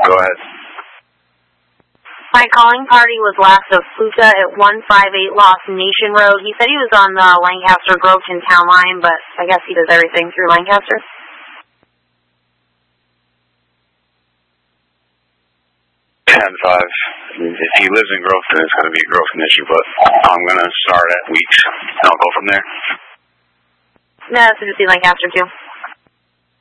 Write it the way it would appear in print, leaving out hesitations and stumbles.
Go ahead. My calling party was last of Fuka at 158 Lost Nation Road. He said he was on the Lancaster-Groveton town line, but I guess he does everything through Lancaster. If he lives in Groveton, it's going to be a Groveton issue, but I'm going to start at Weeks, and I'll go from there. No, it's just Lancaster, too.